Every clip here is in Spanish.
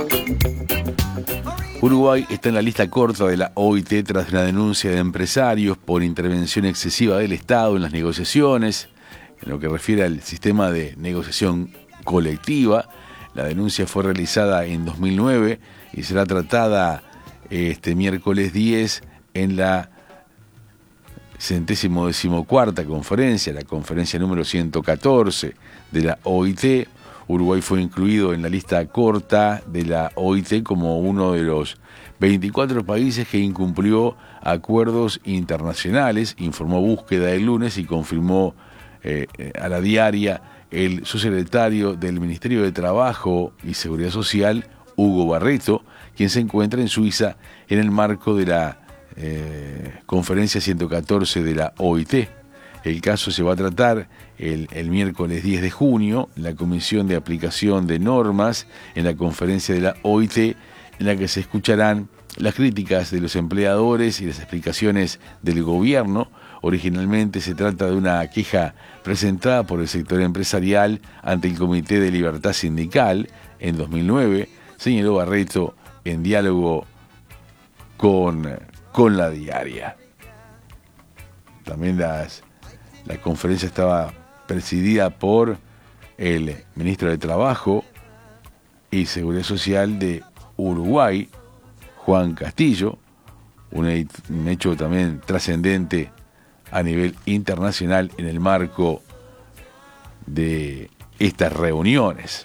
Uruguay está en la lista corta de la OIT tras una denuncia de empresarios por intervención excesiva del Estado en las negociaciones. En lo que refiere al sistema de negociación colectiva, la denuncia fue realizada en 2009 y será tratada este miércoles 10 en la 114ª conferencia, la conferencia número 114 de la OIT. Uruguay fue incluido en la lista corta de la OIT como uno de los 24 países que incumplió acuerdos internacionales, informó Búsqueda el lunes y confirmó a la diaria el subsecretario del Ministerio de Trabajo y Seguridad Social, Hugo Barreto, quien se encuentra en Suiza en el marco de la conferencia 114 de la OIT. El caso se va a tratar el miércoles 10 de junio en la Comisión de Aplicación de Normas en la conferencia de la OIT, en la que se escucharán las críticas de los empleadores y las explicaciones del gobierno. Originalmente se trata de una queja presentada por el sector empresarial ante el Comité de Libertad Sindical en 2009, señaló Barreto en diálogo con la diaria. También la conferencia estaba presidida por el ministro de Trabajo y Seguridad Social de Uruguay, Juan Castillo, un hecho también trascendente a nivel internacional en el marco de estas reuniones.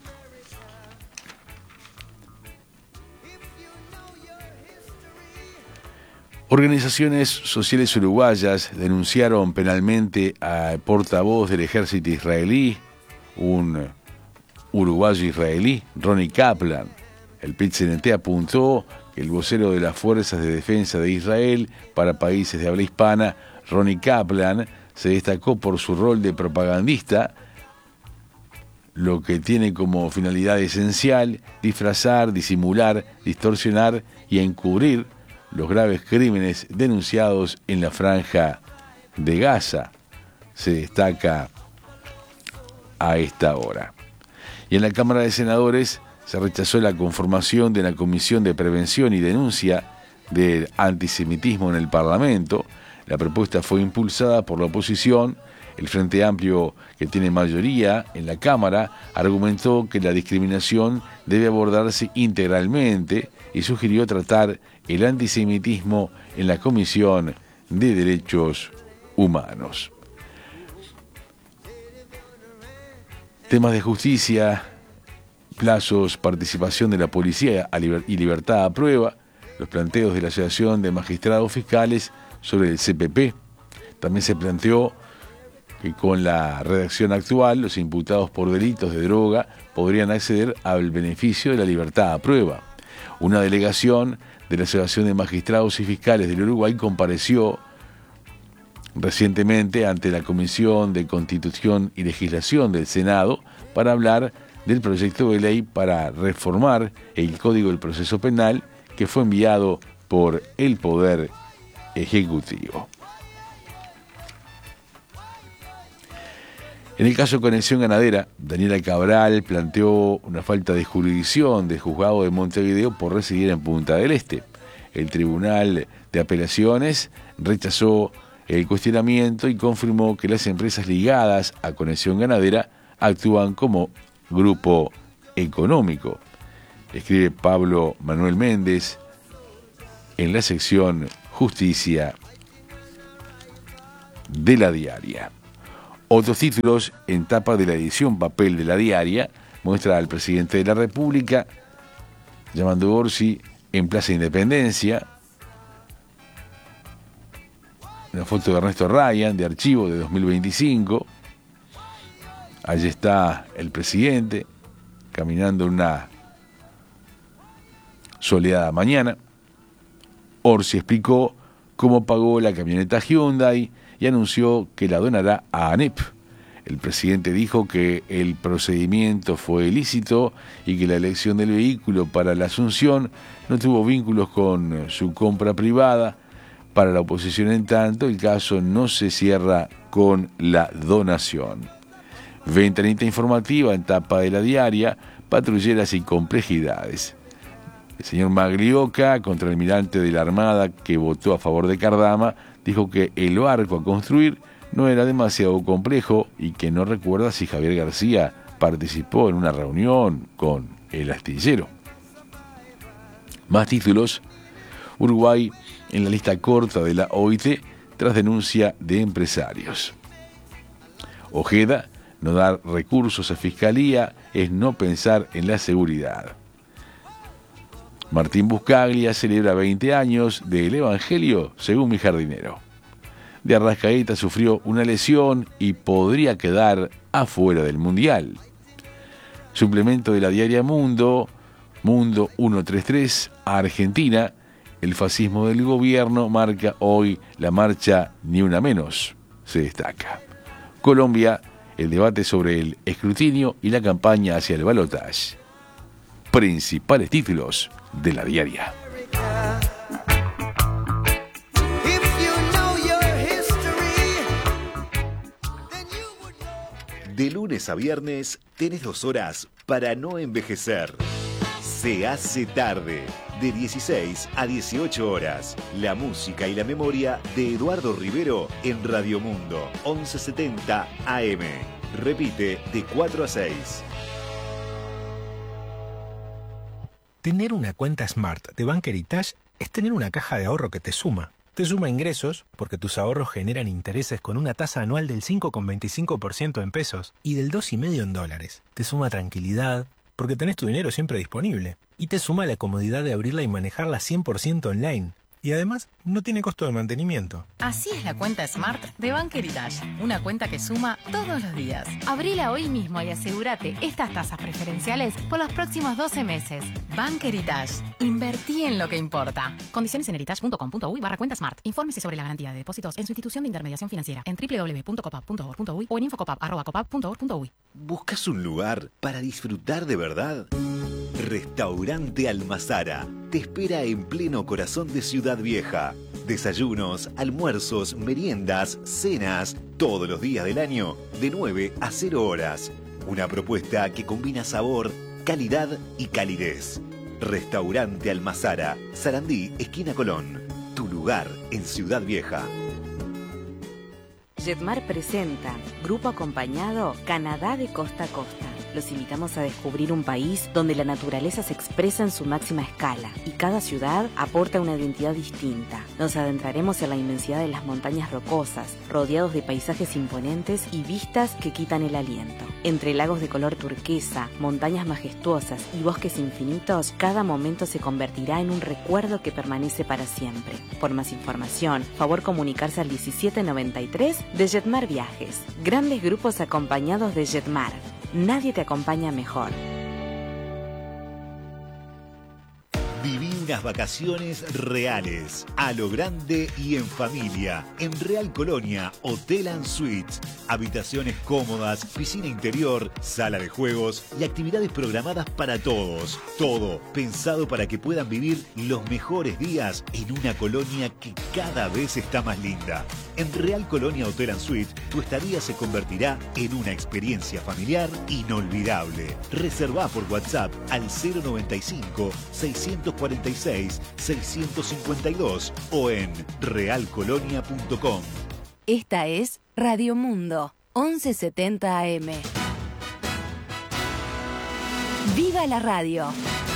Organizaciones sociales uruguayas denunciaron penalmente al portavoz del ejército israelí, un uruguayo israelí, Ronnie Kaplan. El PIT-CNT apuntó que el vocero de las Fuerzas de Defensa de Israel para países de habla hispana, Ronnie Kaplan, se destacó por su rol de propagandista, lo que tiene como finalidad esencial disfrazar, disimular, distorsionar y encubrir los graves crímenes denunciados en la Franja de Gaza, se destaca a esta hora. Y en la Cámara de Senadores se rechazó la conformación de la Comisión de Prevención y Denuncia del Antisemitismo en el Parlamento. La propuesta fue impulsada por la oposición. El Frente Amplio, que tiene mayoría en la Cámara, argumentó que la discriminación debe abordarse integralmente y sugirió tratar el antisemitismo en la Comisión de Derechos Humanos. Temas de justicia, plazos, participación de la policía y libertad a prueba, los planteos de la Asociación de Magistrados Fiscales sobre el CPP. También se planteó que con la redacción actual los imputados por delitos de droga podrían acceder al beneficio de la libertad a prueba. Una delegación de la Asociación de Magistrados y Fiscales del Uruguay compareció recientemente ante la Comisión de Constitución y Legislación del Senado para hablar del proyecto de ley para reformar el Código del Proceso Penal que fue enviado por el Poder Ejecutivo. En el caso de Conexión Ganadera, Daniela Cabral planteó una falta de jurisdicción del juzgado de Montevideo por residir en Punta del Este. El Tribunal de Apelaciones rechazó el cuestionamiento y confirmó que las empresas ligadas a Conexión Ganadera actúan como grupo económico. Escribe Pablo Manuel Méndez en la sección Justicia de la Diaria. Otros títulos en tapa de la edición papel de la Diaria muestra al presidente de la República llamando a Orsi en Plaza Independencia. Una foto de Ernesto Ryan de archivo de 2025. Allí está el presidente caminando en una soleada mañana. Orsi explicó cómo pagó la camioneta Hyundai y anunció que la donará a ANEP. El presidente dijo que el procedimiento fue ilícito y que la elección del vehículo para la Asunción no tuvo vínculos con su compra privada. Para la oposición, en tanto, el caso no se cierra con la donación. Ventanita informativa en tapa de la Diaria patrulleras y complejidades. El señor Magliocca, contraalmirante de la Armada que votó a favor de Cardama, dijo que el barco a construir no era demasiado complejo y que no recuerda si Javier García participó en una reunión con el astillero. Más títulos. Uruguay en la lista corta de la OIT tras denuncia de empresarios. Ojeda, no dar recursos a Fiscalía es no pensar en la seguridad. Martín Buscaglia celebra 20 años del Evangelio según mi jardinero. De Arrascaeta sufrió una lesión y podría quedar afuera del Mundial. Suplemento de la diaria Mundo 133, Argentina. El fascismo del gobierno marca hoy la marcha Ni Una Menos, se destaca. Colombia, el debate sobre el escrutinio y la campaña hacia el balotaje. Principales títulos de la diaria. De lunes a viernes tenés 2 horas para no envejecer. Se hace tarde, de 16 a 18 horas. La música y la memoria de Eduardo Rivero en Radio Mundo, 1170 AM. Repite, de 4 a 6. Tener una cuenta Smart de Bank Heritage es tener una caja de ahorro que te suma. Te suma ingresos, porque tus ahorros generan intereses con una tasa anual del 5,25% en pesos y del 2,5% en dólares. Te suma tranquilidad, porque tenés tu dinero siempre disponible. Y te suma la comodidad de abrirla y manejarla 100% online. Y además, no tiene costo de mantenimiento. Así es la cuenta Smart de Bank Heritage. Una cuenta que suma todos los días. Abrila hoy mismo y asegúrate estas tasas preferenciales por los próximos 12 meses. Bank Heritage. Invertí en lo que importa. Condiciones en heritage.com.uy/cuenta Smart. Infórmese sobre la garantía de depósitos en su institución de intermediación financiera en www.copap.org.uy o en infocopap@copap.org.uy. ¿Buscas un lugar para disfrutar de verdad? Restaurante Almazara te espera en pleno corazón de Ciudad Vieja. Desayunos, almuerzos, meriendas, cenas, todos los días del año, de 9 a 0 horas. Una propuesta que combina sabor, calidad y calidez. Restaurante Almazara, Sarandí, esquina Colón. Tu lugar en Ciudad Vieja. Jetmar presenta Grupo Acompañado Canadá de Costa a Costa. Los invitamos a descubrir un país donde la naturaleza se expresa en su máxima escala y cada ciudad aporta una identidad distinta. Nos adentraremos en la inmensidad de las montañas rocosas, rodeados de paisajes imponentes y vistas que quitan el aliento. Entre lagos de color turquesa, montañas majestuosas y bosques infinitos, cada momento se convertirá en un recuerdo que permanece para siempre. Por más información, favor comunicarse al 1793 de Jetmar Viajes. Grandes grupos acompañados de Jetmar. Nadie te acompaña mejor. Viví unas vacaciones reales, a lo grande y en familia. En Real Colonia, Hotel & Suites. Habitaciones cómodas, piscina interior, sala de juegos y actividades programadas para todos. Todo pensado para que puedan vivir los mejores días en una colonia que cada vez está más linda. En Real Colonia Hotel & Suites, tu estadía se convertirá en una experiencia familiar inolvidable. Reservá por WhatsApp al 095-646-652 o en realcolonia.com. Esta es Radio Mundo, 1170 AM. ¡Viva la radio!